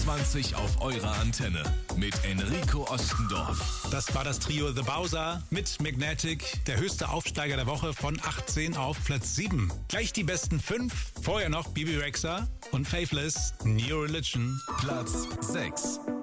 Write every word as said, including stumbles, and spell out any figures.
zwanzig auf eurer Antenne mit Enrico Ostendorf. Das war das Trio The Bowser mit Magnetic, der höchste Aufsteiger der Woche von achtzehn auf Platz sieben. Gleich die besten fünf, vorher noch Bibi Rexha und Faithless, New Religion. Platz sechs.